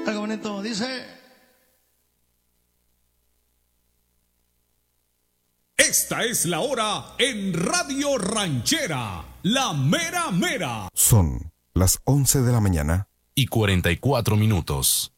Algo bonito, dice. Esta es la hora en Radio Ranchera, la mera mera. Son las 11 de la mañana y 44 minutos.